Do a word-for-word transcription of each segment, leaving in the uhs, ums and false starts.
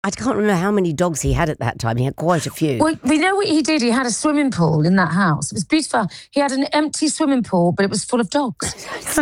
I can't remember how many dogs he had at that time. He had quite a few. Well, we know what he did. He had a swimming pool in that house. It was beautiful. He had an empty swimming pool, but it was full of dogs.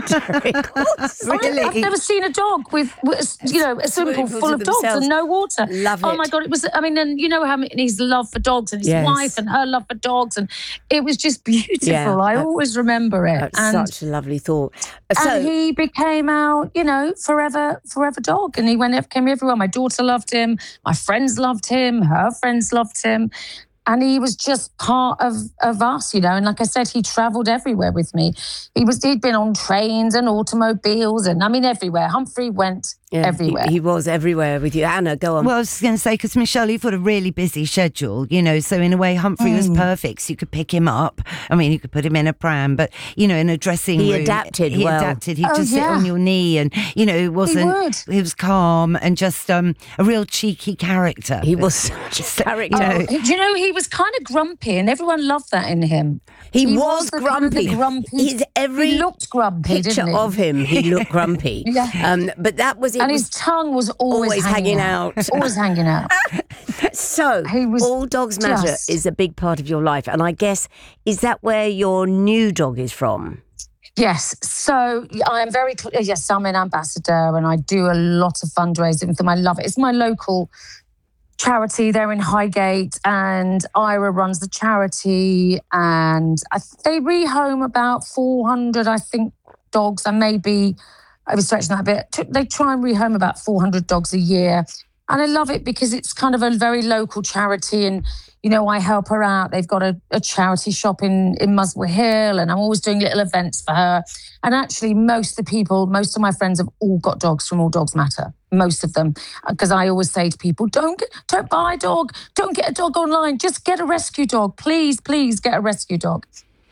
Really? I've never seen a dog with, with you know, a swimming pool full of dogs and no water. Love it. Oh my God, it was, I mean, and you know how his love for dogs and his Yes. wife and her love for dogs. And it was just beautiful. Yeah, I that- always remember it. That's and, such a lovely thought. So, and he became our, you know, forever, forever dog. And he went, came everywhere. My daughter loved him. My friends loved him. Her friends loved him. And he was just part of, of us, you know. And like I said, he travelled everywhere with me. He was, he'd been on trains and automobiles and, I mean, everywhere. Humphrey went yeah, everywhere. He, he was everywhere with you. Anna, go on. Well, I was going to say, because Michelle, you've got a really busy schedule, you know, so in a way, Humphrey mm. was perfect. So you could pick him up. I mean, you could put him in a pram, but, you know, in a dressing he room. Adapted he well. adapted. He'd Oh, just yeah. sit on your knee and, you know, it wasn't, he, he was calm and just um, a real cheeky character. He was such a character. You know, Do you know, he was kind of grumpy and everyone loved that in him. He, He was, was the kind of grumpy. the grumpy- He's every He looked grumpy, picture didn't he? of him, he looked grumpy. Yeah. Um, but that was it. And was his tongue was always, always hanging out. always hanging out. So, He was All Dogs Matter just- is a big part of your life. And I guess, is that where your new dog is from? Yes, so I am very, yes, I'm an ambassador and I do a lot of fundraising with them. I love it. It's my local charity. They're in Highgate and Ira runs the charity and I, they rehome about four hundred, I think, dogs. I may be overstretching that a bit. They try and rehome about four hundred dogs a year. And I love it because it's kind of a very local charity and, you know, I help her out. They've got a, a charity shop in, in Muswell Hill and I'm always doing little events for her. And actually, most of the people, most of my friends have all got dogs from All Dogs Matter. Most of them. Because I always say to people, don't, get, don't buy a dog. Don't get a dog online. Just get a rescue dog. Please, please get a rescue dog.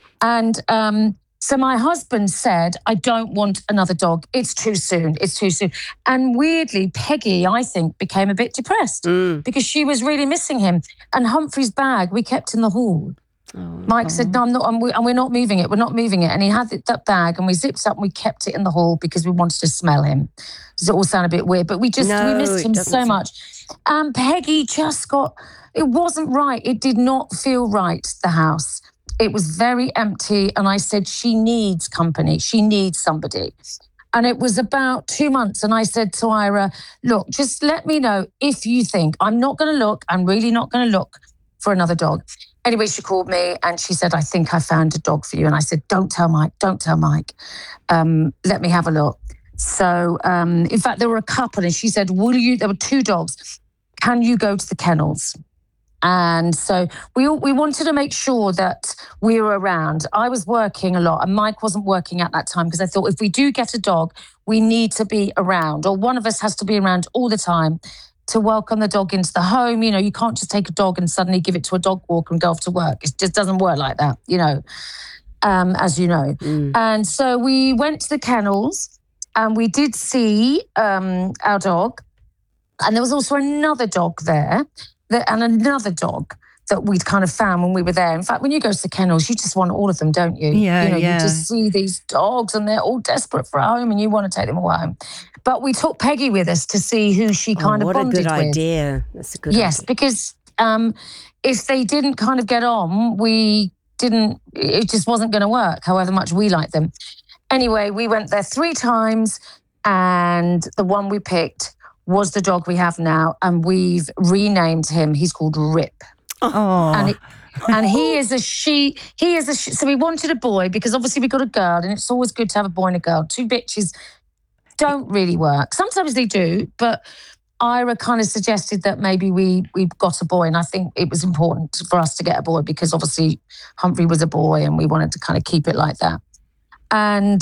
And um, so my husband said, I don't want another dog. It's too soon. It's too soon. And weirdly, Peggy, I think, became a bit depressed Mm. because she was really missing him. And Humphrey's bag we kept in the hall. Oh, Mike said, no, I'm not, and, we, and we're not moving it. We're not moving it. And he had that bag and we zipped it up and we kept it in the hall because we wanted to smell him. Does it all sound a bit weird? But we just, No, we missed it him doesn't so sound- much. And Peggy just got, it wasn't right. It did not feel right, the house. It was very empty. And I said, she needs company. She needs somebody. And it was about two months. And I said to Ira, look, just let me know if you think I'm not going to look. I'm really not going to look for another dog. Anyway, she called me and she said, I think I found a dog for you. And I said, don't tell Mike, don't tell Mike. Um, let me have a look. So, um, in fact, there were a couple and she said, will you, there were two dogs. Can you go to the kennels? And so we all, we wanted to make sure that we were around. I was working a lot and Mike wasn't working at that time because I thought if we do get a dog, we need to be around or one of us has to be around all the time to welcome the dog into the home. You know, you can't just take a dog and suddenly give it to a dog walker and go off to work. It just doesn't work like that, you know, um, as you know. Mm. And so we went to the kennels and we did see um, our dog. And there was also another dog there that, and another dog that we'd kind of found when we were there. In fact, when you go to the kennels, you just want all of them, don't you? Yeah, you know, yeah. You just see these dogs and they're all desperate for a home and you want to take them all home. But we took Peggy with us to see who she kind oh, of what bonded a good with. idea. That's a good Yes, idea. because um, if they didn't kind of get on, we didn't, it just wasn't going to work, however much we liked them. Anyway, we went there three times and the one we picked was the dog we have now and we've renamed him. He's called Rip. Oh, And, it, and he is a she, he is a she. So we wanted a boy because obviously we got a girl and it's always good to have a boy and a girl. Two bitches don't really work. Sometimes they do, but Ira kind of suggested that maybe we we got a boy and I think it was important for us to get a boy because obviously Humphrey was a boy and we wanted to kind of keep it like that. And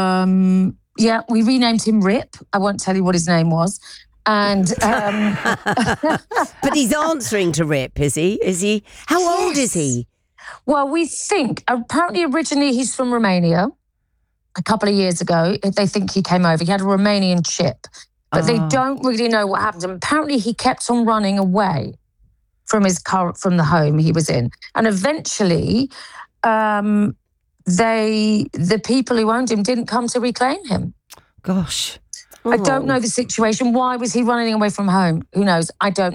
um, yeah, we renamed him Rip. I won't tell you what his name was. And um, But he's answering to Rip, is he? Is he? How old is he? well, we think apparently originally he's from Romania. A couple of years ago, they think he came over. He had a Romanian chip, but they Oh. don't really know what happened. And apparently, he kept on running away from his car, from the home he was in, and eventually, um, they the people who owned him didn't come to reclaim him. gosh. I don't Oh. know the situation. Why was he running away from home? Who knows? I don't